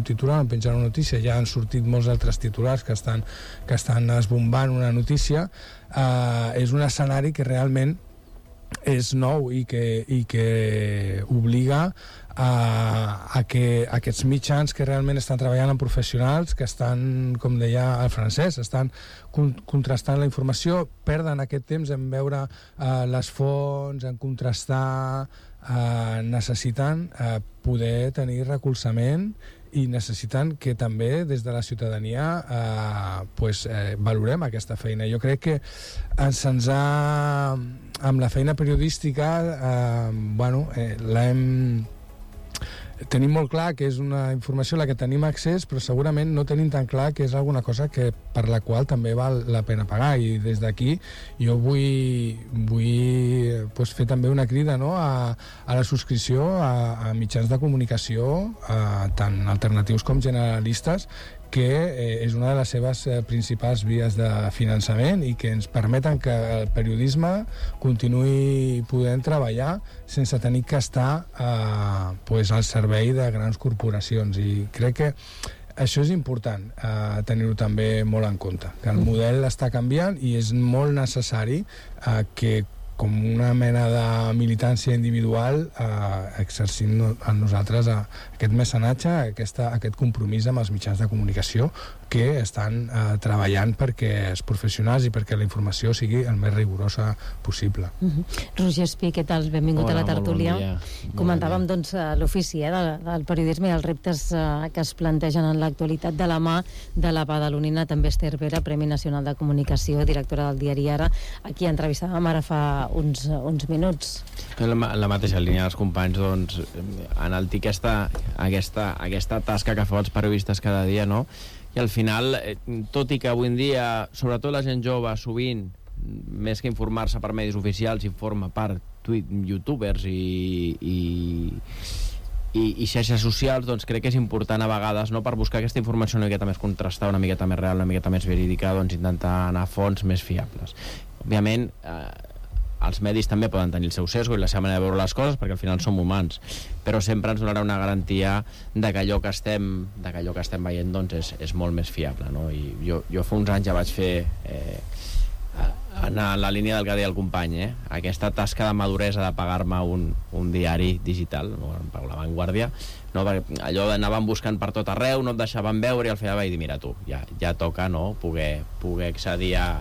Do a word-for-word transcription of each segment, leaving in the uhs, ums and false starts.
un titular, en penjar una notícia, ja han sortit molts altres titulars que estan, que estan esbombant una notícia. Uh, és un escenari que realment és nou i que, i que obliga a, a que aquests mitjans que realment estan treballant amb professionals que estan, com deia el francès, estan con contrastant la informació, perden aquest temps en veure uh, les fonts, en contrastar, uh, necessiten uh, poder tenir recolzament i necessiten que també des de la ciutadania eh, pues, eh, valorem aquesta feina. Jo crec que eh, se'ns ha... amb la feina periodística eh, bueno, eh, l'hem... tenim molt clar que és una informació a la que tenim accés, però segurament no tenim tan clar que és alguna cosa que, per la qual també val la pena pagar, i des d'aquí jo vull, vull pues, fer també una crida, no? a, a la subscripció a, a mitjans de comunicació a, tant alternatius com generalistes, que eh, és una de les seves eh, principals vies de finançament i que ens permeten que el periodisme continuï podent treballar sense tenir que estar eh, pues, al servei de grans corporacions, i crec que això és important eh, tenir-ho també molt en compte, que el model està canviant i és molt necessari eh, que com una mena de militància individual eh, exercint en nosaltres eh, aquest mecenatge, aquesta, aquest compromís amb els mitjans de comunicació que estan eh, treballant perquè els professionals i perquè la informació sigui el més rigorosa possible. Uh-huh. Roger Espí, què tal? Benvingut Hola, a la tertúlia. Bon Comentàvem bon doncs, l'ofici eh, del, del periodisme i els reptes eh, que es plantegen en l'actualitat de la mà de la badalonina també Esther Vera, Premi Nacional de Comunicació, directora del diari Ara, aquí entrevistàvem ara fa uns, uns minuts. En la, la mateixa línia dels companys, doncs, enaltir aquesta, aquesta, aquesta tasca que fan els periodistes cada dia, no? I al final, eh, tot i que avui en dia, sobretot la gent jove, sovint, més que informar-se per medis oficials, informa per tuit, youtubers i, i, i, i xarxes socials, doncs crec que és important a vegades, no, per buscar aquesta informació una miqueta més contrastada, una miqueta més real, una miqueta més verídica, doncs intentar anar a fonts més fiables. Òbviament, eh, els medis també poden tenir el seu sesgo i la seva manera de veure les coses, perquè al final som humans, però sempre ens donarà una garantia de que allò que estem, de que allò que estem veient doncs és, és molt més fiable, no? I jo, jo fa uns anys ja vaig fer eh, anar en la línia del que deia el company, eh? Aquesta tasca de maduresa de pagar-me un, un diari digital, no? La Vanguardia, no? Perquè allò anàvem buscant per tot arreu, no et deixaven veure, i al final vaig dir, mira tu, ja, ja toca, no? poder, poder accedir a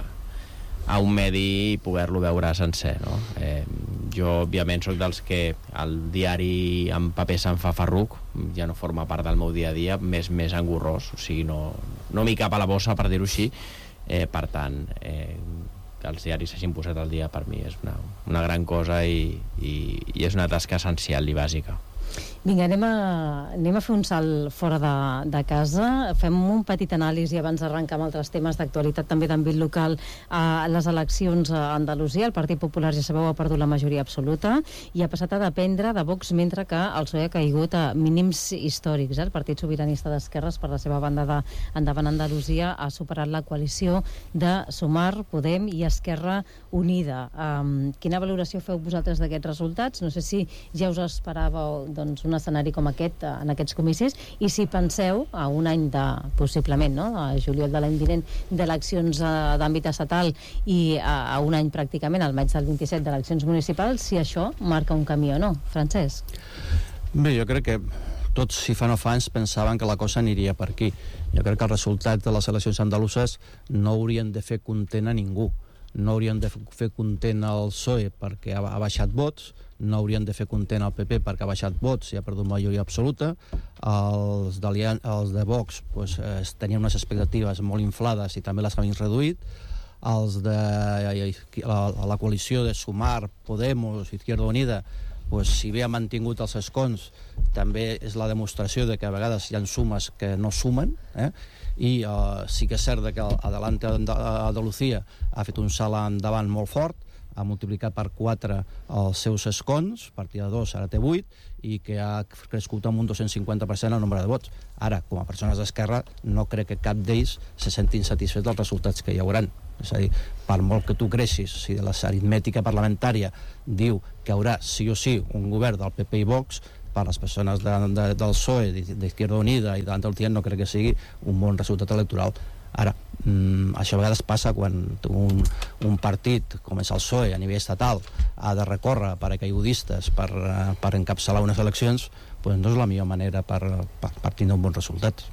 a un medi i poder-lo veure sencer, no? Eh, jo, òbviament, sóc dels que el diari en paper se'n fa ferruc, ja no forma part del meu dia a dia, més, més engorrós, o sigui, no, no m'hi cap a la bossa, per dir-ho així, eh, per tant, eh, que els diaris s'hagin posat al dia per mi és una, una gran cosa i, i, i és una tasca essencial i bàsica. Vinga, anem a, anem a fer un salt fora de, de casa. Fem un petit anàlisi abans d'arrencar amb altres temes d'actualitat també d'àmbit local. A les eleccions a Andalusia, el Partit Popular, ja sabeu, ha perdut la majoria absoluta i ha passat a dependre de Vox, mentre que el P S O E ha caigut a mínims històrics. Eh? El Partit Sobiranista d'Esquerres, per la seva banda de Endavant Andalusia, ha superat la coalició de Sumar, Podem i Esquerra Unida. Um, quina valoració feu vosaltres d'aquests resultats? No sé si ja us esperàveu doncs, un escenari com aquest en aquests comicis, i si penseu a un any de, possiblement, no? a juliol de l'any vinent, d'eleccions d'àmbit estatal i a, a un any pràcticament, al maig del vint-i-set, d'eleccions municipals, si això marca un camí o no. Francesc? Bé, jo crec que tots, si fa no fa anys, pensaven que la cosa aniria per aquí. Jo crec que els resultats de les eleccions andaluses no haurien de fer content a ningú. No haurien de fer content al P S O E perquè ha, ha baixat vots, no haurien de fer content al P P perquè ha baixat vots i ha perdut majoria absoluta. Els, els de Vox pues, eh, tenien unes expectatives molt inflades i també les han reduït. Els de la, la coalició de Sumar, Podemos, Izquierda Unida, pues, si bé ha mantingut els escons, també és la demostració de que a vegades hi ha sumes que no sumen, eh? i uh, sí que és cert que Adelante Andalucía ha fet un salt endavant molt fort, ha multiplicat per quatre els seus escons, partida dos, ara té vuit, i que ha crescut amb un dos-cents cinquanta per cent el nombre de vots. Ara, com a persones d'esquerra, no crec que cap d'ells se sentin satisfets dels resultats que hi hauran. És a dir, per molt que tu creixis, si de la aritmètica parlamentària diu que hi haurà sí o sí un govern del P P i Vox, per les persones de, de, del P S O E, d'Izquierda Unida i d'Antal Tient, no crec que sigui un bon resultat electoral. Ara, mm, això a vegades passa quan un, un partit com és el P S O E a nivell estatal ha de recórrer per a caigudistes per, per encapçalar unes eleccions, pues no és la millor manera per, per, per tindre un bon resultat.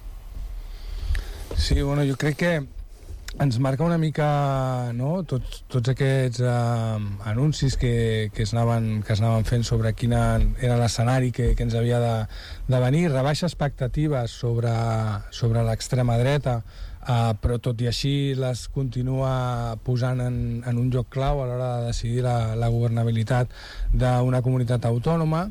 Sí, bueno, jo crec que ens marca una mica, no?, tots, tots aquests eh, anuncis que, que, es anaven, que es anaven fent sobre quin era l'escenari que, que ens havia de, de venir, rebaixa expectatives sobre, sobre l'extrema dreta, eh, però tot i així les continua posant en, en un lloc clau a l'hora de decidir la, la governabilitat d'una comunitat autònoma.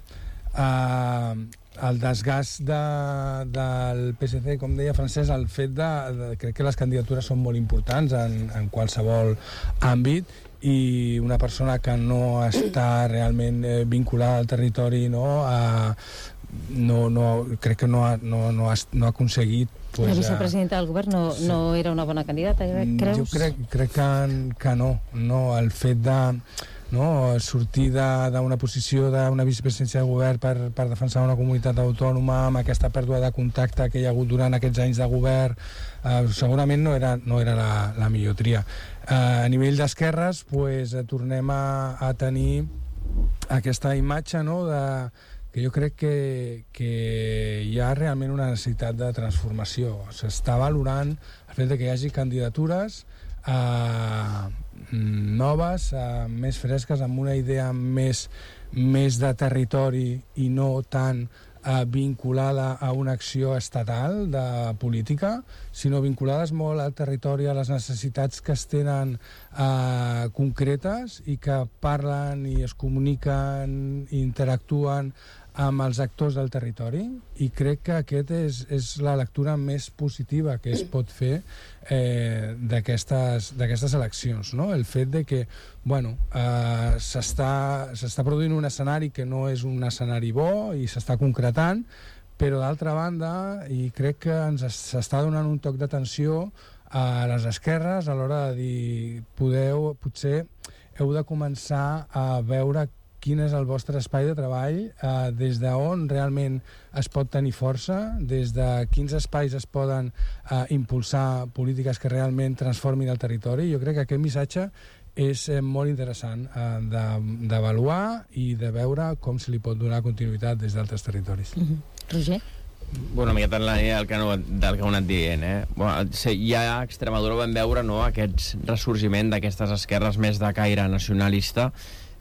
Eh, el desgast de, del P S C, com deia Francesc, el fet de, de... Crec que les candidatures són molt importants en, en qualsevol àmbit, i una persona que no està realment eh, vinculada al territori, no, a, no, no, crec que no ha, no, no ha, no ha aconseguit... Pues, la vicepresidenta del govern no, sí. no era una bona candidata, creus? Jo crec, crec que, que no, no, el fet de... no, sortir d'una posició d'una vicepresidència de govern per, per defensar una comunitat autònoma amb aquesta pèrdua de contacte que hi ha hagut durant aquests anys de govern, eh, segurament no era, no era la, la millor tria. Eh, a nivell d'esquerres, pues, tornem a, a tenir aquesta imatge, no?, de, que jo crec que, que hi ha realment una necessitat de transformació. S'està valorant el fet de que hi hagi candidatures eh, noves, eh, més fresques, amb una idea més, més de territori i no tan eh, vinculada a una acció estatal de política, sinó vinculades molt al territori, a les necessitats que es tenen eh, concretes i que parlen i es comuniquen i interactuen amb els actors del territori, i crec que aquest és, és la lectura més positiva que es pot fer eh, d'aquestes d'aquestes eleccions, no? El fet de que, bueno, eh, s'està s'està produint un escenari que no és un escenari bo i s'està concretant, però d'altra banda, i crec que ens s'està donant un toc d'atenció a les esquerres a l'hora de dir, podeu, potser heu de començar a veure quin és el vostre espai de treball, eh, des d'on realment es pot tenir força, des de quins espais es poden eh, impulsar polítiques que realment transformin el territori. Jo crec que aquest missatge és eh, molt interessant eh, d'avaluar i de veure com se li pot donar continuïtat des d'altres territoris. Mm-hmm. Roger? Bueno, una miqueta en la línia del que, no, del que heu anat dient, eh? Bueno, ja a Extremadura vam veure, no, aquest ressorgiment d'aquestes esquerres més de caire nacionalista,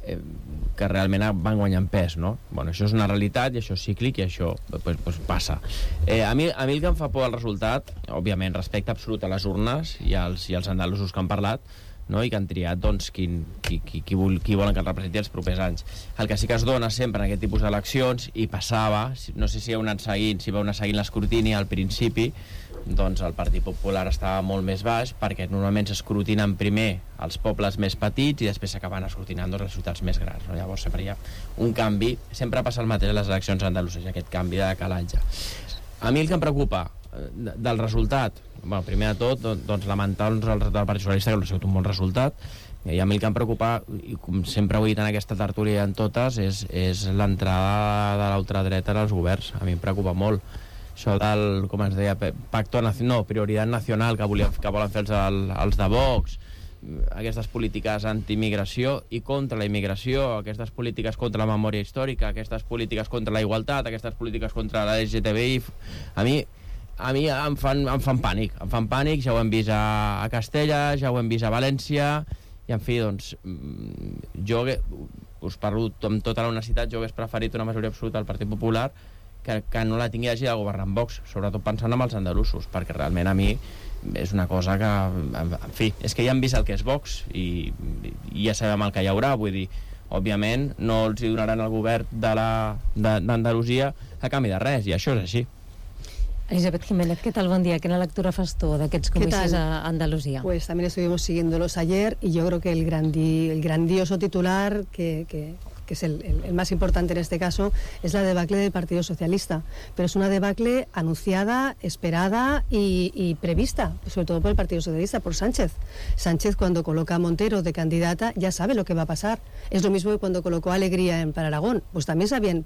que realment van guanyant pes, no? Bueno, això és una realitat i això és cíclic i això pues, pues, passa. Eh, a, mi, a mi el que em fa por el resultat, òbviament, respecte absolut a les urnes i als, i als andalusos que han parlat, no? I que han triat doncs, qui, qui, qui, qui, vol, qui volen que el representi els propers anys. El que sí que es dona sempre en aquest tipus d'eleccions, i passava, no sé si heu anat seguint, si vau anar seguint l'escrutini al principi, doncs el Partit Popular estava molt més baix, perquè normalment s'escrutinen primer els pobles més petits i després s'acaben escrutinant doncs, les ciutats més grans, no? Llavors sempre hi ha un canvi, sempre passa el mateix a les eleccions andaluses, aquest canvi de calatge. A mi el que em preocupa del resultat, bueno, primer de tot, doncs lamentar el resultat del Partit Socialista, que no ha sigut un bon resultat, i a mi el que em preocupa, i com sempre ho he dit en aquesta tertúlia en totes, és, és l'entrada de l'ultradreta als governs. A mi em preocupa molt això del, com es deia, pacto, no, prioritat nacional que, volien, que volen fer els, els de Vox, aquestes polítiques anti-immigració i contra la immigració, aquestes polítiques contra la memòria històrica, aquestes polítiques contra la igualtat, aquestes polítiques contra la L G T B I. A mi, a mi em, fan, em fan pànic, em fan pànic, ja ho hem vist a, a Castella, ja ho hem vist a València, i en fi, doncs, jo us parlo amb tota la honestitat, jo hagués preferit una majoria absoluta del Partit Popular que, que no la tingui hagi de governar amb Vox, sobretot pensant en els andalusos, perquè realment a mi és una cosa que, en fi, és que ja hem vist el que és Vox i, i ja sabem el que hi haurà, vull dir, òbviament no els hi donaran el govern d'Andalusia a canvi de res, i això és així. Elisabet Jiménez, ¿qué tal? Buen día. ¿Qué lectura fas tú de aquests comicis a Andalucía? Pues también estuvimos siguiéndolos ayer y yo creo que el, grandi, el grandioso titular que, que, que es el, el, el más importante en este caso es la debacle del Partido Socialista, pero es una debacle anunciada, esperada y, y prevista, sobre todo por el Partido Socialista, por Sánchez. Sánchez, cuando coloca a Montero de candidata, ya sabe lo que va a pasar. Es lo mismo que cuando colocó a Alegría en, para Aragón, pues también sabían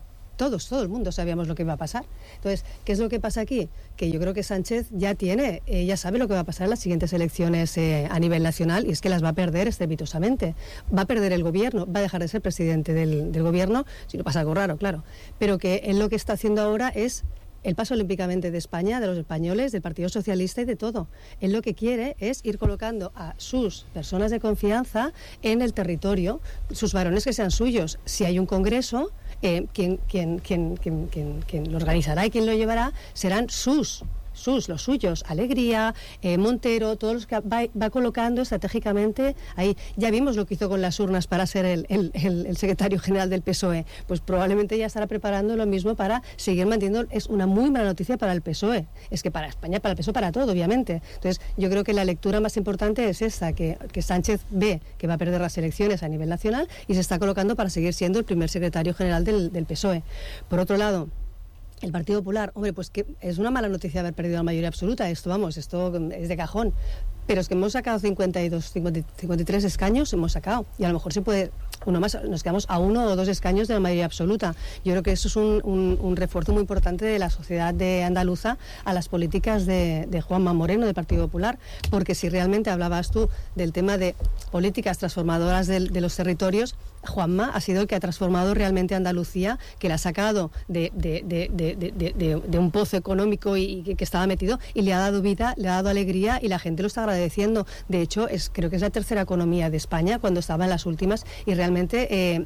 todos, todo el mundo sabíamos lo que iba a pasar. Entonces, ¿qué es lo que pasa aquí? Que yo creo que Sánchez ya tiene, eh, ya sabe lo que va a pasar en las siguientes elecciones eh, a nivel nacional, y es que las va a perder estrepitosamente. Va a perder el gobierno, va a dejar de ser presidente del, del gobierno, si no pasa algo raro, claro. Pero que él lo que está haciendo ahora es el paso olímpicamente de España, de los españoles, del Partido Socialista y de todo. Él lo que quiere es ir colocando a sus personas de confianza en el territorio, sus varones que sean suyos. Si hay un congreso, eh, quien, quien, quien, quien, quien, quien lo organizará y quien lo llevará serán sus sus, los suyos, Alegría, eh, Montero, todos los que va, va colocando estratégicamente ahí. Ya vimos lo que hizo con las urnas para ser el, el, el, el secretario general del P S O E, pues probablemente ya estará preparando lo mismo para seguir manteniendo. Es una muy mala noticia para el P S O E, es que para España, para el P S O E, para todo, obviamente. Entonces, yo creo que la lectura más importante es esta, que, que Sánchez ve que va a perder las elecciones a nivel nacional y se está colocando para seguir siendo el primer secretario general del, del P S O E. Por otro lado, el Partido Popular, hombre, pues que es una mala noticia haber perdido la mayoría absoluta, esto vamos, esto es de cajón, pero es que hemos sacado cincuenta y dos, cincuenta, cincuenta y tres escaños, hemos sacado, y a lo mejor se puede, uno más, nos quedamos a uno o dos escaños de la mayoría absoluta. Yo creo que eso es un, un, un refuerzo muy importante de la sociedad de andaluza a las políticas de, de Juanma Moreno, del Partido Popular, porque si realmente hablabas tú del tema de políticas transformadoras de, de los territorios, Juanma ha sido el que ha transformado realmente a Andalucía, que la ha sacado de, de, de, de, de, de, de un pozo económico y, y que, que estaba metido, y le ha dado vida, le ha dado alegría, y la gente lo está agradeciendo. De hecho, es, creo que es la tercera economía de España cuando estaba en las últimas, y realmente eh,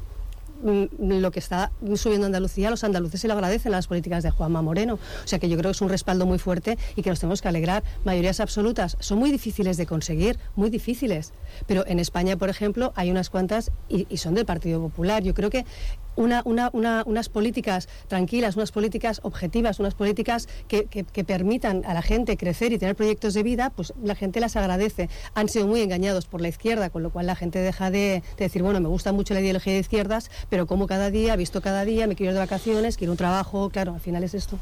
lo que está subiendo Andalucía, los andaluces se lo agradecen a las políticas de Juanma Moreno. O sea que yo creo que es un respaldo muy fuerte y que nos tenemos que alegrar. Mayorías absolutas son muy difíciles de conseguir, muy difíciles, pero en España, por ejemplo, hay unas cuantas y, y son del Partido Popular. Yo creo que Una, una, una, unas políticas tranquilas, unas políticas objetivas, unas políticas que, que, que permitan a la gente crecer y tener proyectos de vida, pues la gente las agradece. Han sido muy engañados por la izquierda, con lo cual la gente deja de, de decir, bueno, me gusta mucho la ideología de izquierdas, pero como cada día, visto cada día, me quiero ir de vacaciones, quiero un trabajo, claro, al final es esto.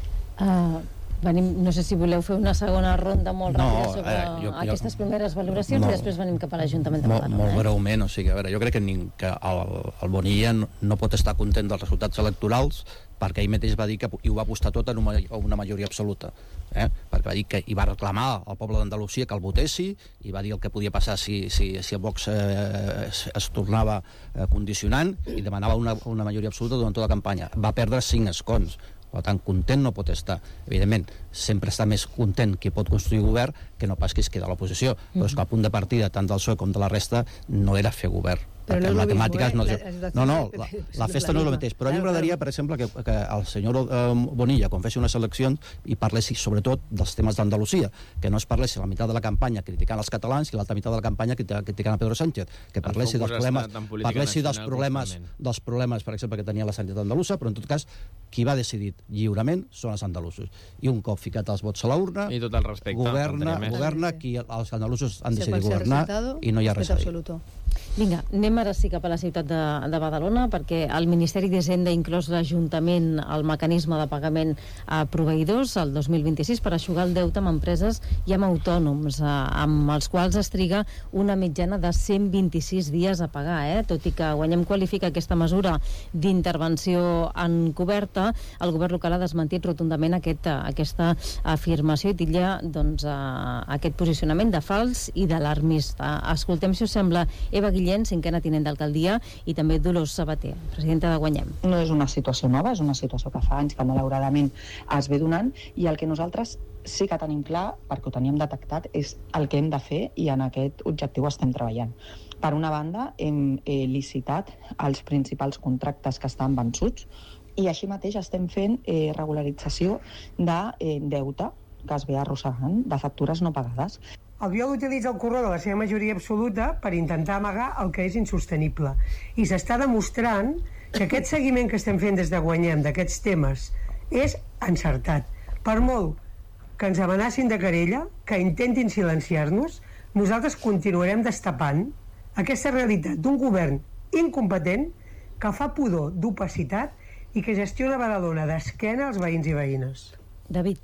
Uh... Venim, no sé si voleu fer una segona ronda molt no, ràpida sobre eh, jo, aquestes jo, primeres valoracions molt, i després venim cap a l'Ajuntament de Badalona. Molt, molt breument, o sigui, a veure, jo crec que, ning, que el, el Bonilla no, no pot estar content dels resultats electorals perquè ell mateix va dir que i ho va apostar tot en una, una majoria absoluta, eh? Perquè va dir que i va reclamar al poble d'Andalusia que el votessi i va dir el que podia passar si, si, si el Vox eh, es, es tornava eh, condicionant, i demanava una, una majoria absoluta durant tota la campanya. Va perdre cinc escons. Per tant, content no pot estar. Evidentment, sempre està més content qui pot construir govern que no pas qui es queda a l'oposició. Però és que el punt de partida, tant del P S O E com de la resta, no era fer govern. Però perquè no en matemàtiques mismo, eh? no... No, no, la, la festa no és el mateix. Però a mi m'agradaria, per exemple, que, que el senyor eh, Bonilla, quan fes unes eleccions, i parlessi sobretot dels temes d'Andalusia, que no es parlessi la meitat de la campanya criticant els catalans i l'altra meitat de la campanya criticant a Pedro Sánchez, que parlessi dels problemes, parlessi dels problemes, dels problemes, per exemple, que tenia la sanitat andalusa, però en tot cas, qui va decidir lliurement són els andalusos. I un cop ficat els vots a l'urna, i tot el respecte, governa, governa qui els andalusos han decidit governar i no hi ha res a dir. Vinga, anem ara sí cap a la ciutat de, de Badalona, perquè el Ministeri d'Hisenda ha inclòs l'Ajuntament al mecanisme de pagament a proveïdors el dos mil vint-i-sis per aixugar el deute amb empreses i amb autònoms, eh, amb els quals es triga una mitjana de cent vint-i-sis dies a pagar, eh? Tot i que Guanyem qualifica aquesta mesura d'intervenció encoberta, el govern local ha desmentit rotundament aquest, aquesta afirmació i titlla doncs, aquest posicionament de fals i d'alarmista. Escoltem, si us sembla, Eva Guillén, cinquena tinent d'alcaldia, i també Dolors Sabater, presidenta de Guanyem. No és una situació nova, és una situació que fa anys que malauradament es ve donant, i el que nosaltres sí que tenim clar, perquè ho teníem detectat, és el que hem de fer, i en aquest objectiu estem treballant. Per una banda, hem eh, licitat els principals contractes que estan vençuts, i així mateix estem fent eh, regularització de eh, deute que es ve arrossegant, de factures no pagades. Albiol utilitza el corró de la seva majoria absoluta per intentar amagar el que és insostenible. I s'està demostrant que aquest seguiment que estem fent des de Guanyem d'aquests temes és encertat. Per molt que ens amenacin de querella, que intentin silenciar-nos, nosaltres continuarem destapant aquesta realitat d'un govern incompetent que fa pudor d'opacitat i que gestiona Badalona d'esquena als veïns i veïnes. David.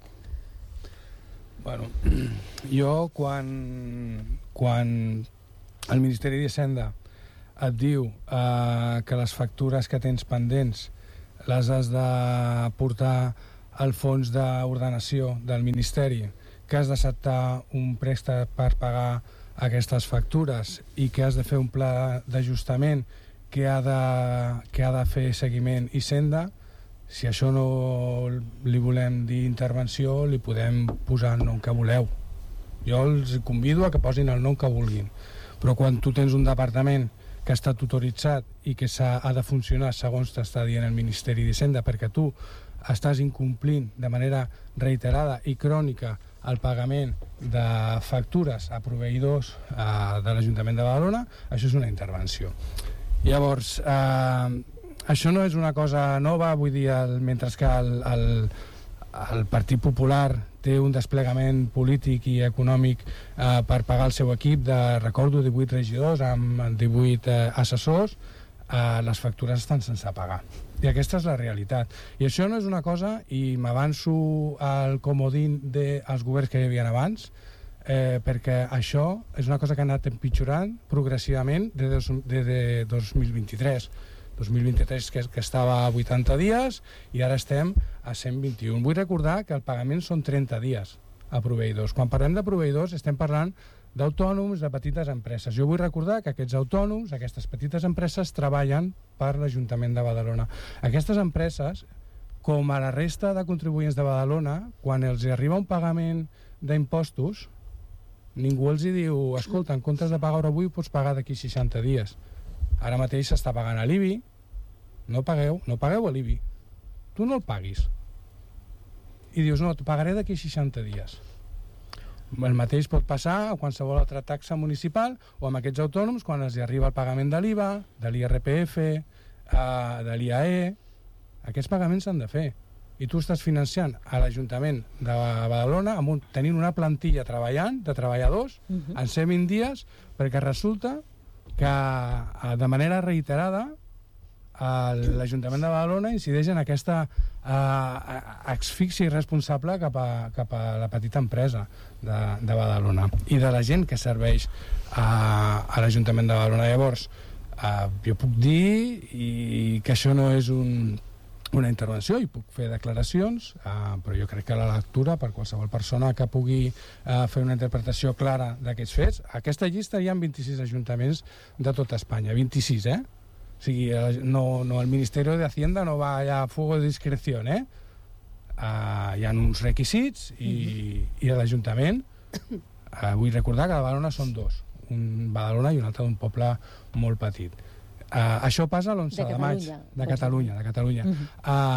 Bueno, jo quan, quan el Ministeri d'Hisenda et diu eh, que les factures que tens pendents les has de portar al fons d'ordenació del Ministeri, que has d'acceptar un préstec per pagar aquestes factures i que has de fer un pla d'ajustament que ha de, que ha de fer seguiment i senda. Si això no li volem dir intervenció, li podem posar el nom que voleu. Jo els convido a que posin el nom que vulguin. Però quan tu tens un departament que està tutoritzat i que ha de funcionar segons t'està dient el Ministeri d'Hisenda, perquè tu estàs incomplint de manera reiterada i crònica el pagament de factures a proveïdors eh, de l'Ajuntament de Badalona, això és una intervenció. Llavors, eh, això no és una cosa nova, vull dir, el, mentre que el, el, el Partit Popular té un desplegament polític i econòmic eh, per pagar el seu equip de, recordo, divuit regidors amb divuit eh, assessors, eh, les factures estan sense pagar. I aquesta és la realitat. I això no és una cosa, i m'avanço al comodín dels governs que hi havia abans, eh, perquè això és una cosa que ha anat empitjorant progressivament des de, dos, de, de dos mil vint-i-tres. dos mil vint-i-tres que, que estava a vuitanta dies i ara estem a cent vint-i-un. Vull recordar que el pagament són trenta dies a proveïdors. Quan parlem de proveïdors estem parlant d'autònoms, de petites empreses. Jo vull recordar que aquests autònoms, aquestes petites empreses, treballen per l'Ajuntament de Badalona. Aquestes empreses, com a la resta de contribuents de Badalona, quan els arriba un pagament d'impostos, ningú els diu, escolta, en comptes de pagar avui pots pagar d'aquí seixanta dies. Ara mateix s'està pagant a l'I B I, no pagueu, no pagueu a l'I B I. Tu no el paguis. I dius, no, t'ho pagaré d'aquí seixanta dies. El mateix pot passar a qualsevol altra taxa municipal o amb aquests autònoms quan els arriba el pagament de l'I V A, de l'I R P F, de l'I A E. Aquests pagaments s'han de fer. I tu estàs financiant a l'Ajuntament de Badalona amb un, tenint una plantilla treballant, de treballadors, uh-huh. en cent vint dies, perquè resulta que de manera reiterada l'Ajuntament de Badalona incideix en aquesta eh, asfíxia irresponsable cap a, cap a la petita empresa de, de Badalona i de la gent que serveix a, a l'Ajuntament de Badalona. Llavors, eh, jo puc dir i que això no és un, una intervenció i puc fer declaracions, eh, però jo crec que la lectura, per qualsevol persona que pugui eh, fer una interpretació clara d'aquests fets, a aquesta llista hi ha vint-i-sis ajuntaments de tota Espanya, vint-i-sis, eh? O sigui, no, no, el Ministeri de Hacienda no va allà a fuego de discreció, eh? Uh, hi ha uns requisits i, mm-hmm. i a l'Ajuntament uh, vull recordar que a Badalona són dos, un Badalona i un altre d'un poble molt petit. Uh, això passa l'onze de, de maig de Catalunya, de Catalunya. Mm-hmm.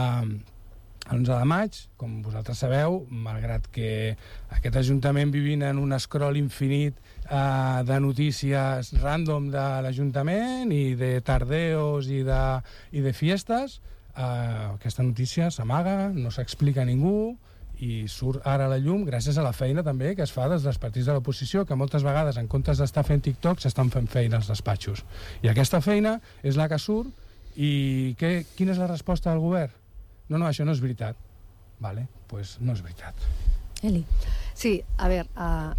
uh, l'onze de maig, com vosaltres sabeu, malgrat que aquest Ajuntament vivint en un scroll infinit uh, de notícies random de l'Ajuntament i de tardeos i de, i de fiestes, uh, aquesta notícia s'amaga, no s'explica a ningú i surt ara a la llum gràcies a la feina també que es fa des dels partits de l'oposició, que moltes vegades en comptes d'estar fent TikTok s'estan fent feina als despatxos. I aquesta feina és la que surt i què, quina és la resposta del govern? No, no, això no es veritat. Vale, pues no es veritat. Eli. Sí, a ver, uh,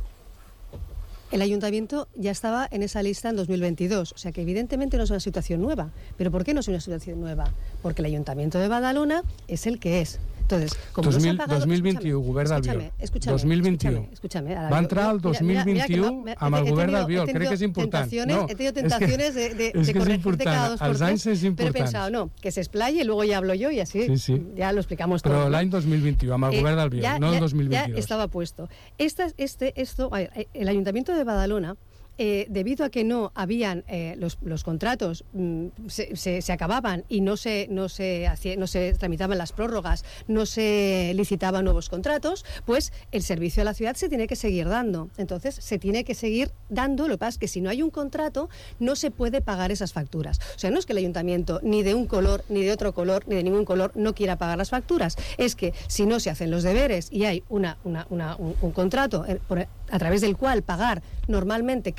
el ayuntamiento ya estaba en esa lista en dos mil veintidós, o sea que evidentemente no es una situación nueva. ¿Pero por qué no es una situación nueva? Porque el Ayuntamiento de Badalona es el que es. Entonces, como dos mil, no se ha pagado, dos mil vint-i-u, govern d'Albiol. Escúchame, dos mil vint-i-u. Escúchame, escúchame. Va entrar el dos mil vint-i-u amb el govern d'Albiol. Crec que és important. No, he tenido tentaciones de, de, de corregirte cada dos por tres, pero he pensado, no, que se explaye y luego ya hablo yo y así sí, sí. ya lo explicamos todo. Però l'any dos mil vint-i-u, amb el eh, govern d'Albiol, no el dos mil veintidós. Ya estaba puesto. Esta, este, esto, el Ayuntamiento de Badalona, Eh, debido a que no habían eh, los, los contratos mmm, se, se, se acababan y no se, no, se hacía, no se tramitaban las prórrogas, no se licitaban nuevos contratos, pues el servicio a la ciudad se tiene que seguir dando. Entonces se tiene que seguir dando. Lo que pasa es que si no hay un contrato no se puede pagar esas facturas. O sea, no es que el ayuntamiento ni de un color, ni de otro color, ni de ningún color no quiera pagar las facturas. Es que si no se hacen los deberes y hay una, una, una, un, un contrato eh, por, a través del cual pagar normalmente cada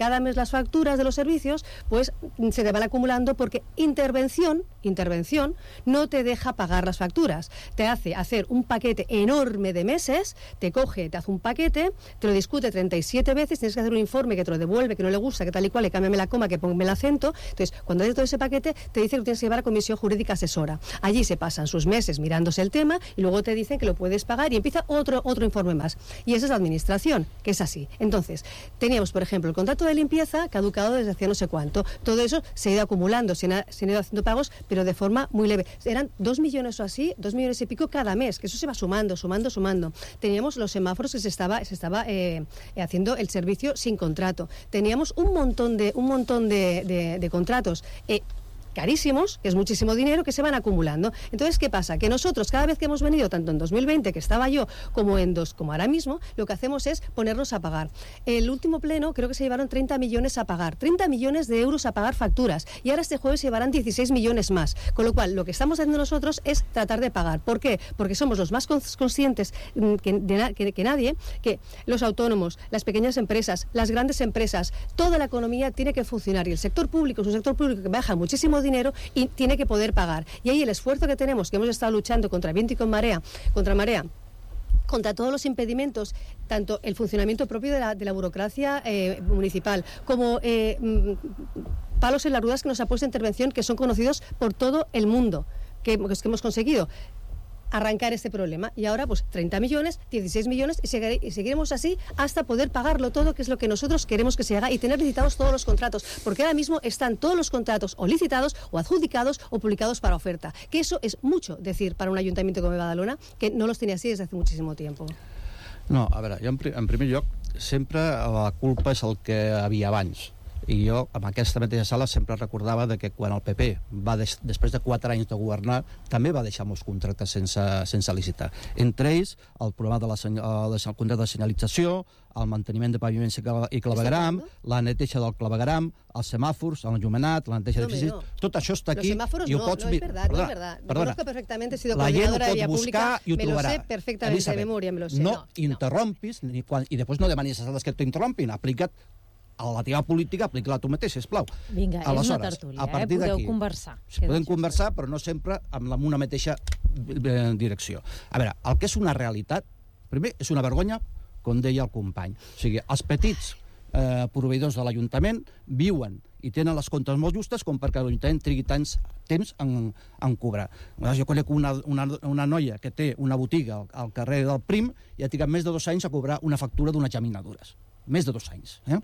cada mes las facturas de los servicios, pues se te van acumulando porque intervención, intervención, no te deja pagar las facturas. Te hace hacer un paquete enorme de meses, te coge, te hace un paquete, te lo discute treinta y siete veces, tienes que hacer un informe que te lo devuelve, que no le gusta, que tal y cual, le cámbiame la coma, que ponme el acento. Entonces, cuando haces todo ese paquete, te dice que lo tienes que llevar a comisión jurídica asesora. Allí se pasan sus meses mirándose el tema y luego te dicen que lo puedes pagar y empieza otro, otro informe más. Y esa es la administración, que es así. Entonces, teníamos, por ejemplo, el contrato de limpieza caducado desde hace no sé cuánto. Todo eso se ha ido acumulando, se han, se han ido haciendo pagos, pero de forma muy leve. Eran dos millones o así, dos millones y pico cada mes, que eso se va sumando, sumando, sumando. Teníamos los semáforos que se estaba, se estaba eh, haciendo el servicio sin contrato. Teníamos un montón de, un montón de, de, de contratos eh, carísimos, que es muchísimo dinero, que se van acumulando. Entonces, ¿qué pasa? Que nosotros, cada vez que hemos venido, tanto en dos mil veinte, que estaba yo, como en dos, como ahora mismo, lo que hacemos es ponernos a pagar. El último pleno, creo que se llevaron treinta millones a pagar, treinta millones de euros a pagar facturas, y ahora este jueves se llevarán dieciséis millones más. Con lo cual, lo que estamos haciendo nosotros es tratar de pagar. ¿Por qué? Porque somos los más conscientes que, de, que, que nadie, que los autónomos, las pequeñas empresas, las grandes empresas, toda la economía tiene que funcionar, y el sector público es un sector público que baja muchísimo dinero y tiene que poder pagar. Y ahí el esfuerzo que tenemos, que hemos estado luchando contra viento y con marea, contra marea, contra todos los impedimentos, tanto el funcionamiento propio de la, de la burocracia eh, municipal, como eh, palos en las ruedas que nos ha puesto intervención, que son conocidos por todo el mundo, que, que hemos conseguido arrancar este problema. Y ahora, pues, treinta millones, dieciséis millones, y, seguir, y seguiremos así hasta poder pagarlo todo, que es lo que nosotros queremos que se haga, y tener licitados todos los contratos, porque ahora mismo están todos los contratos o licitados, o adjudicados, o publicados para oferta, que eso es mucho decir para un ayuntamiento como Badalona, que no los tenía así desde hace muchísimo tiempo. No, a veure, jo en, en primer lloc, sempre la culpa és el que havia abans. I jo, amb aquesta mateixa sala, sempre recordava de que quan el P P va, des, després de quatre anys de governar, també va deixar molts contractes sense, sense licitar. Entre ells, el programa de la, el contracte de senyalització, el manteniment de paviments i clavegram, la neteja del clavegram, els semàfors, l'enllumenat, la neteja no, d'edificis... No. Tot això està aquí i ho no, pots... No, no es verdad, no es verdad. Perdona, conozco perfectamente, he sido la gent ho coordinadora de vía pot buscar pública, i ho me trobarà. lo sé perfectamente Elisabet, de memoria, me lo sé. No, no interrompis, no. Ni quan, i després no demanis als altres que t'interrompin, aplica't a la teva política, aplica-la tu mateix, sisplau. Vinga, aleshores, és una tertúlia, a partir eh? Podeu d'aquí, conversar. Podem conversar, però no sempre amb una mateixa direcció. A veure, el que és una realitat, primer, és una vergonya, com deia el company. O sigui, els petits eh, proveïdors de l'Ajuntament viuen i tenen les comptes molt justes com perquè l'Ajuntament trigui tants temps en, en cobrar. Jo conec una, una, una noia que té una botiga al, al carrer del Prim i ha trigat més de dos anys a cobrar una factura d'unes geminadures. Més de dos anys. Eh?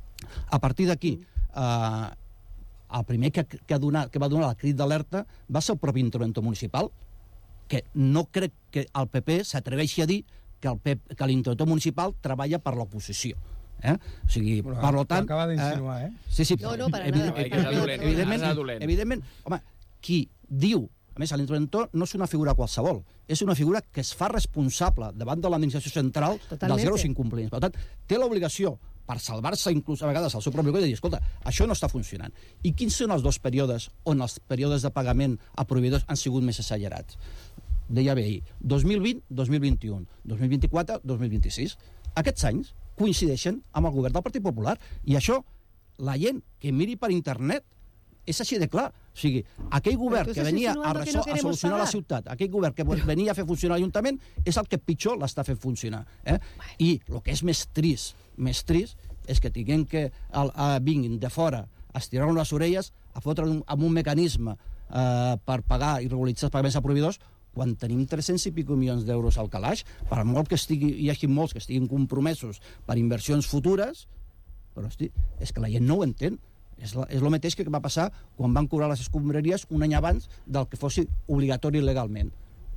A partir d'aquí, eh, el primer que, que, ha donat, que va donar el crit d'alerta va ser el propi interventor municipal, que no crec que el P P s'atreveixi a dir que, el P P, que l'interventor municipal treballa per l'oposició. Eh? O sigui, bueno, per tant... Acaba d'insinuar, eh? Sí, sí, no, no, para evident, nada. Evidentment, evidentment, evidentment, home, qui diu, a més, l'interventor no és una figura qualsevol, és una figura que es fa responsable davant de l'administració central Totalmente. Dels greus incompliments. Per tant, té l'obligació, per salvar-se inclús a vegades al seu propi cos, de dir, escolta, això no està funcionant. I quins són els dos períodes on els períodes de pagament a proveïdors han sigut més exagerats? Deia bé ahir, dos mil vint, dos mil vint-i-u, dos mil vint-i-quatre, dos mil vint-i-sis. Aquests anys coincideixen amb el govern del Partit Popular. I això, la gent que miri per internet, és així de clar. O sigui, aquell govern que venia a, resol, que no a solucionar pagar. La ciutat, aquell govern que venia a fer funcionar l'Ajuntament, és el que pitjor l'està fent funcionar. Eh? I el que és més trist, més trist, és que tinguem que el, a, vinguin de fora a estirar les orelles, a fotre un, amb un mecanisme eh, per pagar i regularitzar els pagaments a proveïdors, quan tenim tres-cents i pico milions d'euros al calaix, per molt que estigui, hi hagi molts que estiguin compromesos per inversions futures, però hosti, és que la gent no ho entén. És, la, és el mateix que va passar quan van cobrar les escombraries un any abans del que fos obligatori legalment.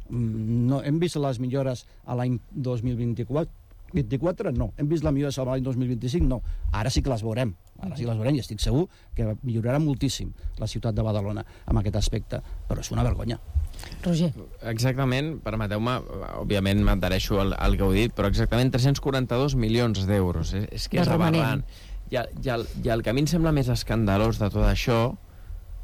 No, hem vist les millores a l'any dos mil vint-i-quatre? vint-i-quatre? No. Hem vist les millores a l'any dos mil vint-i-cinc? No. Ara sí que les veurem. Ara sí que les veurem i estic segur que millorarà moltíssim la ciutat de Badalona amb aquest aspecte. Però és una vergonya. Roger. Exactament, permeteu-me, òbviament m'adhereixo al, al que heu dit, però exactament tres-cents quaranta-dos milions d'euros. És, és que és aberrant. I el, i, el, I el que a mi em sembla més escandalós de tot això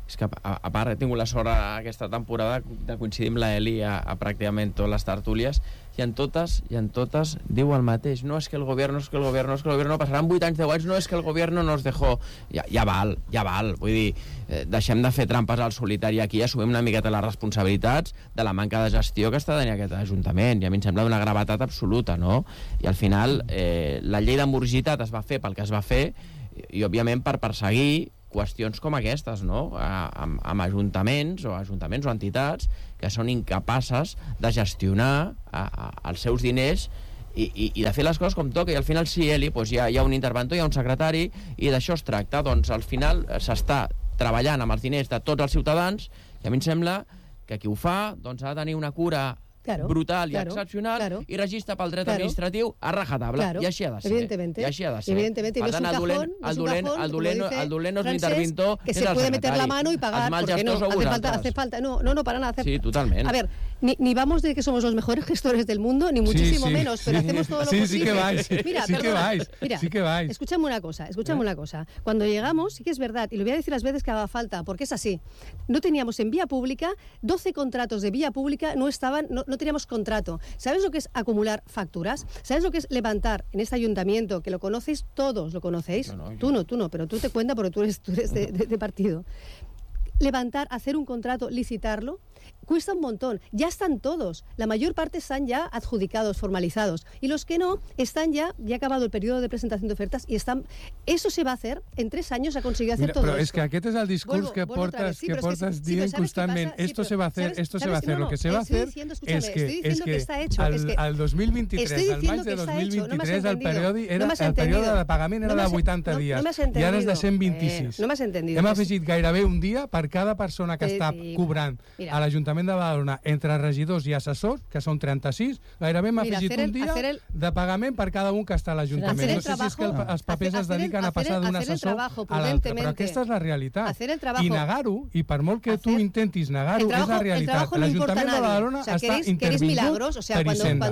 és que a, a part he tingut la sort aquesta temporada de coincidir amb la Eli a, a pràcticament totes les tertúlies, i en totes, i en totes diu el mateix, no és que el govern, no és que el govern, no és que el govern, passaran vuit anys, deu anys, no és que el govern nos dejó. Ja, ja val, ja val, vull dir, eh, deixem de fer trampes al solitari aquí, assumim una miqueta les responsabilitats de la manca de gestió que està tenint aquest Ajuntament, i a mi em sembla d'una gravetat absoluta, no? I al final, eh, la llei de morositat es va fer pel que es va fer, i, i òbviament per perseguir qüestions com aquestes, no? A, amb, amb ajuntaments o ajuntaments o entitats que són incapaces de gestionar a, a, els seus diners i, i, i de fer les coses com toca, i al final sí, Eli, doncs hi ha, hi ha un interventor, hi ha un secretari, i d'això es tracta. Doncs al final s'està treballant amb els diners de tots els ciutadans, i a mi em sembla que qui ho fa doncs ha de tenir una cura claro, brutal i claro, excepcional, claro, i registre pel dret claro, administratiu a rajatabla, claro, i així ha de ser. Evidentemente. I així ha de ser. Evidentemente. Per tant, el dolent, el dolent, el dolent, el dolent no és l'interventor, que se puede meter la mano y pagar, porque no, hace falta, hace falta, no, no, no, para nada. Hace... Sí, totalmente. A ver, ni, ni vamos de que somos los mejores gestores del mundo, ni muchísimo sí, sí, menos, pero sí, hacemos todo lo sí, posible. Sí, sí que vais, mira, sí que vais, mira, sí que vais. Escúchame una cosa, escúchame ¿Eh? una cosa. Cuando llegamos, sí que es verdad, y lo voy a decir las veces que haga falta, porque es así, no teníamos en vía pública, doce contratos de vía pública no estaban, no, no teníamos contrato. ¿Sabes lo que es acumular facturas? ¿Sabes lo que es levantar en este ayuntamiento, que lo conocéis todos, lo conocéis? No, no, tú no, tú no, pero tú te cuentas porque tú eres, tú eres de, de, de partido. Levantar, hacer un contrato, licitarlo, cuesta un montón. Ya están todos. La mayor parte están ya adjudicados, formalizados. Y los que no, están ya, ya ha acabado el periodo de presentación de ofertas y están... Eso se va a hacer. En tres años se ha conseguido hacer Mira, todo però esto. és que aquest és el discurs vuelvo, que portes, sí, que portes es que, dient sí, constantment. Sí, esto se va a hacer, ¿sabes, esto sabes se va a hacer. no, no, lo que se va a hacer diciendo, es que, es que, que, está hecho, al, es que al dos mil vint-i-tres, al maig de dos mil vint-i-tres, no el, periodi era, no el període de pagament era no de vuitanta dies. No, no I ara és de cent vint-i-sis. Eh, no m'has entendido. Hem afegit gairebé un dia per cada persona que està cobrant a l'Ajuntament de Badalona entre regidors i assessors, que són trenta-sis, gairebé hem afegit un dia de pagament per cada un que està a l'Ajuntament. No sé si és que els papers es dediquen a passar d'un assessor a l'altre, però aquesta és la realitat. I negar-ho, i per molt que tu intentis negar-ho, és la realitat. L'Ajuntament de Badalona està intervingut per Hisenda.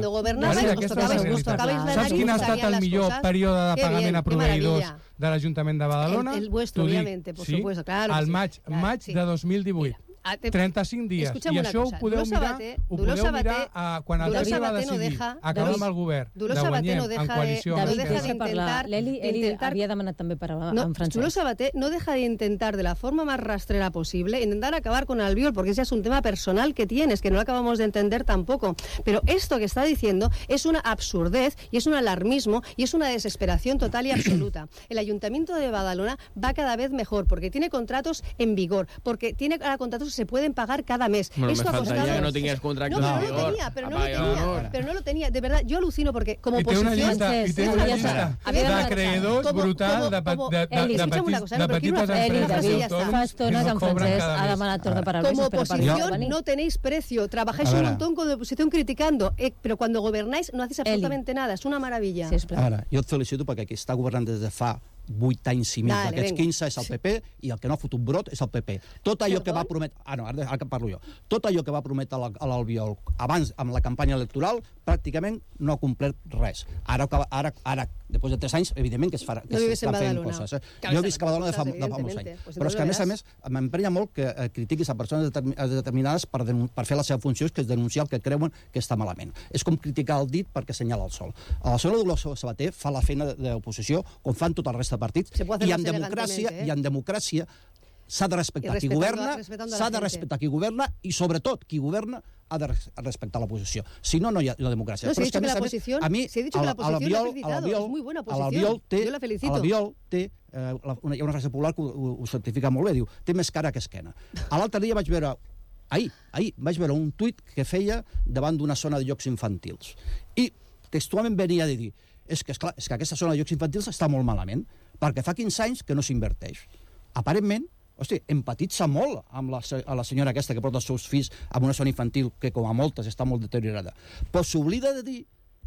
Saps quin ha estat el millor període de pagament a proveïdors de l'Ajuntament de Badalona? El vuestro, obviamente, por supuesto. Al maig de dos mil divuit. trenta-cinc dies. I això ho podeu mirar, ho podeu mirar a, quan el P S va decidir acabar amb el govern, de guanyem en coalició. David, deixa parlar. L'Eli havia demanat també per en Francesc. Dolors Sabater no deja de intentar de la forma más rastrera posible intentar acabar con Albiol, porque ese es un tema personal que tienes, que no lo acabamos de entender tampoco. Pero esto que está diciendo es una absurdez y es un alarmismo y es una desesperación total y absoluta. El Ayuntamiento de Badalona va cada vez mejor porque tiene contratos en vigor, porque tiene ahora contratos se pueden pagar cada mes. Bueno, Esto me faltaría que no tenías contratos no, en vigor. No, pero no lo tenía, pero no lo tenía. De verdad, yo alucino porque como I té oposición... Una llista, I té una llista d'acreedors brutal de, de, de, Eli, de, petits, cosa, de petites empreses i autònoms fa estona que en Francesc ha demanat torn de paraula. Como oposición no tenéis precio. Trabajáis un montón con la oposición criticando, eh, pero cuando gobernáis no hacéis absolutamente Eli. nada. Es una maravilla. Sí, ara, jo et felicito perquè qui està governant des de fa vuit anys i mig, d'aquests quinze és el P P i el que no ha fotut brot és el P P. Tot allò que va prometre... Ah, no, ara, ara parlo jo. Tot allò que va prometre a l'Albiol abans, amb la campanya electoral, pràcticament no ha complert res. Ara, ara, ara després de tres anys, evidentment que es, farà, que no es estan fent coses. Eh? Jo he vist que a Badalona de fa, de fa molts anys. Pues però és que, a més a més, m'emprenya molt que eh, critiquis a persones determinades per, per fer la seva funció, que és denunciar el que creuen que està malament. És com criticar el dit perquè assenyala el sol. La senyora Dolors Sabater fa la feina d'oposició com fan tot el resta de partits, i en democràcia, eh? i en democràcia s'ha de respectar qui governa, s'ha de respectar qui governa i sobretot qui governa ha de respectar l'oposició. Si no, no hi ha la democràcia. No, Però si és que, a més a mi, l'Albiol té, l'Albiol té eh, una, hi ha una frase popular que ho, ho certifica molt bé, diu, té més cara que esquena. A l'altre dia vaig veure, ahir, ahir, vaig veure un tuit que feia davant d'una zona de jocs infantils. I textualment venia a dir, és que, esclar, és que aquesta zona de jocs infantils està molt malament, perquè fa quinze anys que no s'inverteix. Aparentment, hosti, empatitza molt amb la, a la senyora aquesta que porta els seus fills a una zona infantil que, com a moltes, està molt deteriorada. Però s'oblida de dir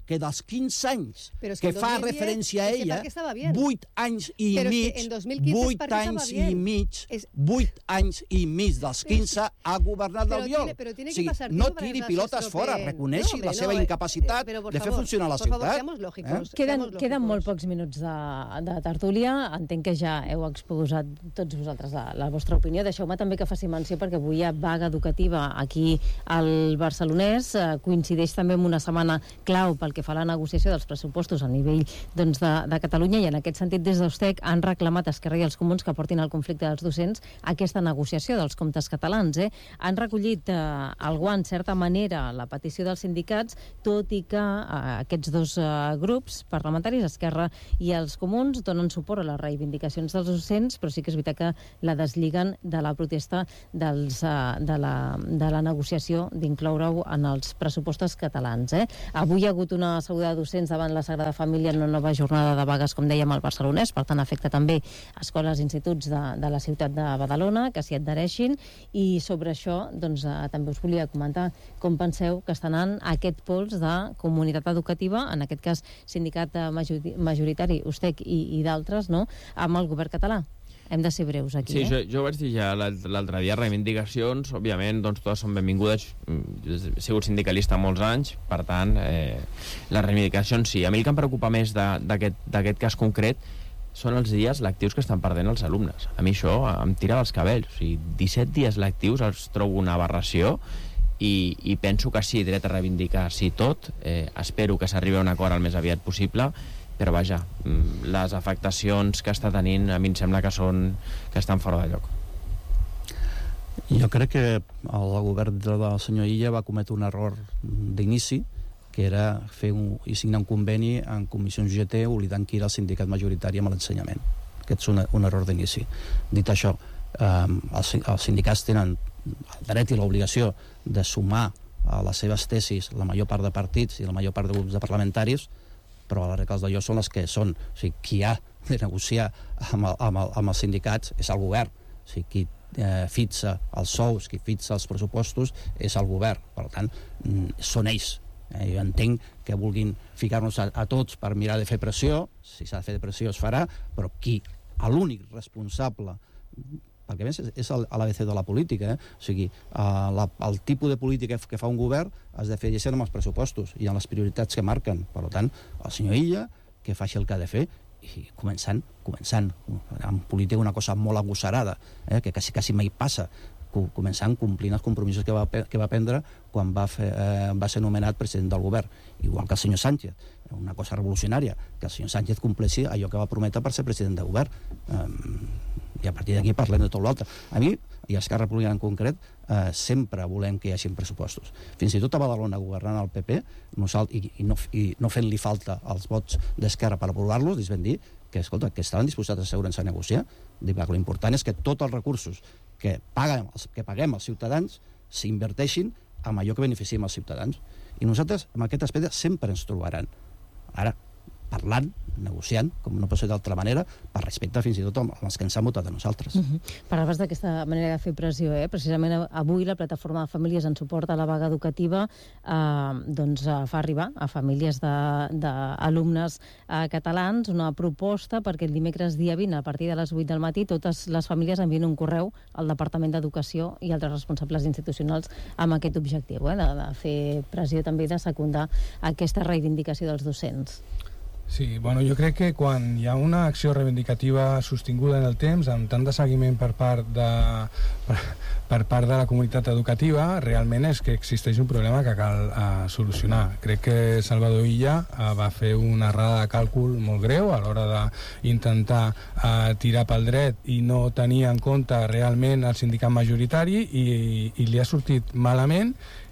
que dels quinze anys Però és que, que fa dos mil diez, referència a és que ella, perquè estava bien. vuit anys i Però és que mig, en dos mil quinze és vuit perquè estava anys i bien. mig, És- vuit anys i mig dels quinze ha governat Pero l'Albiol. tiene- pero tiene O que sigui, pasar no tiempo para que tiri las pilotes estropeen. fora, reconeixi No, la hombre, seva no, eh, incapacitat eh, pero por de fer favor, funcionar la por favor, ciutat. seamos lógicos. Queden, seamos queden lógicos. molt pocs minuts de, de tertúlia. Entenc que ja heu exposat tots vosaltres la, la vostra opinió. Deixeu-me també que faci menció, perquè avui hi ha vaga educativa aquí al Barcelonès. Eh, coincideix també amb una setmana clau pel que fa a la negociació dels pressupostos a nivell doncs, de, de Catalunya, i en aquest sentit des d'Ustec han reclamat a Esquerra i els Comuns que portin el conflicte dels docents a aquesta negociació dels comptes catalans. Eh? Han recollit eh, algú en certa manera la petició dels sindicats, tot i que eh, aquests dos eh, grups parlamentaris, Esquerra i els Comuns, donen suport a les reivindicacions dels docents, però sí que és veritat que la deslliguen de la protesta dels, uh, de, la, de la negociació d'incloure-ho en els pressupostos catalans. Eh? Avui hi ha hagut una asseguda de docents davant la Sagrada Família en una nova jornada de vagues, com dèiem, al Barcelonès, per tant afecta també escoles i instituts de, de la ciutat de Badalona, que s'hi adhereixin, i sobre això doncs, uh, també us volia comentar com penseu que està anant aquest pols de comunitat educativa, en aquest cas sindicat majoritari, Ustec i, i d'altres, no?, amb el govern català. Hem de ser breus aquí, sí, eh? jo, jo ho vaig dir ja l'altre dia, reivindicacions, òbviament, doncs totes són benvingudes. He sigut sindicalista molts anys, per tant, eh, les reivindicacions sí. A mi el que em preocupa més d'aquest cas concret són els dies lectius que estan perdent els alumnes. A mi això em tira dels cabells. O sigui, disset dies lectius els trobo una aberració, i, i penso que sí, dret a reivindicar sí tot. Eh, espero que s'arribi a un acord el més aviat possible, però vaja, les afectacions que està tenint a mi em sembla que són que estan fora de lloc. Jo crec que el govern del senyor Illa va cometre un error d'inici, que era fer un, i signar un conveni en comissions U G T oblidant qui era el sindicat majoritari amb l'ensenyament. Aquest és un, un error d'inici. Dit això, eh, els, els sindicats tenen el dret i l'obligació de sumar a les seves tesis la major part de partits i la major part de grups de parlamentaris, però les regles d'allò són les que són. O sigui, qui ha de negociar amb, el, amb, el, amb els sindicats és el govern. O sigui, qui eh, fixa els sous, qui fixa els pressupostos és el govern. Per tant, són ells. Eh, jo entenc que vulguin ficar-nos a, a tots per mirar de fer pressió, si s'ha de fer pressió es farà, però qui, l'únic responsable, perquè a més és l'A B C de la política, eh? O sigui, uh, la, el tipus de política que fa un govern es defineix amb els pressupostos i amb les prioritats que marquen. Per tant, el senyor Illa que faci el que ha de fer, i començant, començant en política una cosa molt agosarada, eh? que quasi, quasi mai passa, començant complint els compromisos que va, que va prendre quan va, fer, eh, va ser nomenat president del govern, igual que el senyor Sánchez. Una cosa revolucionària, que el senyor Sánchez compleixi allò que va prometre per ser president del govern. Eh, i a partir d'aquí parlem de tot l'altre. A mi, i a Esquerra Republicana en concret, eh, sempre volem que hi hagi pressupostos. Fins i tot a Badalona, governant el P P, i, i, no, i no fent-li falta els vots d'Esquerra per aprovar-los, els vam dir que, escolta, que estaven disposats a asseure'ns a negociar. L'important és que tots els recursos que paguem, que paguem els ciutadans s'inverteixin en allò que beneficiem els ciutadans. I nosaltres, en aquest aspecte, sempre ens trobaran. Ara, parlant, negociant, com no pot ser d'altra manera, per respecte fins i tot amb els que ens han votat a nosaltres. Uh-huh. Parlaves d'aquesta manera de fer pressió, eh? Precisament avui la plataforma de famílies en suport a la vaga educativa eh, doncs, eh, fa arribar a famílies d'alumnes eh, catalans una proposta perquè el dimecres dia vint, a partir de les vuit del matí, totes les famílies envien un correu al Departament d'Educació i altres responsables institucionals amb aquest objectiu, eh? de, de fer pressió també, de secundar aquesta reivindicació dels docents. Sí, bueno, jo crec que quan hi ha una acció reivindicativa sostinguda en el temps, amb tant de seguiment per part de, per, per part de la comunitat educativa, realment és que existeix un problema que cal uh, solucionar. Crec que Salvador Illa uh, va fer una errada de càlcul molt greu a l'hora d'intentar uh, tirar pel dret i no tenir en compte realment el sindicat majoritari, i, i li ha sortit malament.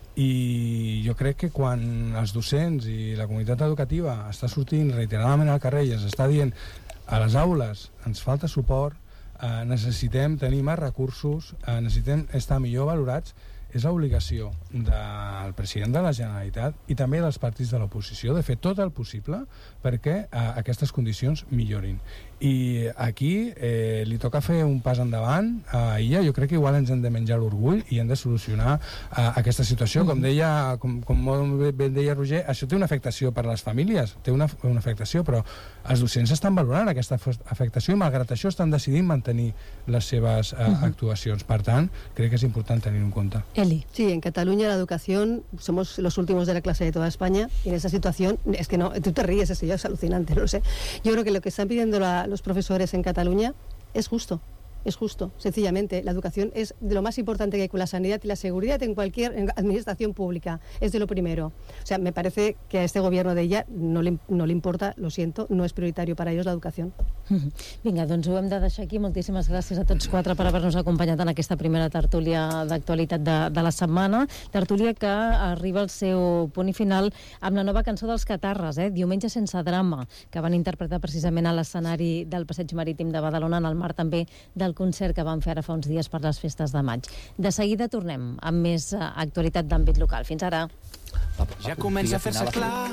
I jo crec que quan els docents i la comunitat educativa està sortint reiteradament al carrer i es està dient a les aules ens falta suport, eh, necessitem tenir més recursos, eh, necessitem estar millor valorats, és l'obligació del president de la Generalitat i també dels partits de l'oposició de fer tot el possible perquè eh, aquestes condicions millorin. i aquí eh, li toca fer un pas endavant a ella. Jo crec que igual ens hem de menjar l'orgull i hem de solucionar eh, aquesta situació. Com deia, com, com molt bé deia Roger, això té una afectació per a les famílies, té una, una afectació, però els docents estan valorant aquesta afectació i malgrat això estan decidint mantenir les seves eh, uh-huh. actuacions. Per tant, crec que és important tenir en compte. Eli. Sí, en Cataluña la educación, somos los últimos de la clase de toda España y en esa situación, es que no, tú te ríes, es, es alucinante, no lo sé. Yo creo que lo que están pidiendo la, los profesores en Cataluña es justo. Es justo, sencillamente. La educación es de lo más importante que hay con la sanidad y la seguridad en cualquier administración pública. Es de lo primero. O sea, me parece que a este gobierno de ella no le, no le importa, lo siento, no es prioritario para ellos la educación. Vinga, doncs ho hem de deixar aquí. Moltíssimes gràcies a tots quatre per haver-nos acompanyat en aquesta primera tertúlia d'actualitat de, de la setmana. Tertúlia que arriba al seu punt i final amb la nova cançó dels Catarres, eh? Diumenge sense drama, que van interpretar precisament a l'escenari del Passeig Marítim de Badalona, en el marc també del concert que van fer ara fa uns dies per les festes de maig. De seguida tornem amb més actualitat d'àmbit local. Fins ara. Ja comença a fer-se clar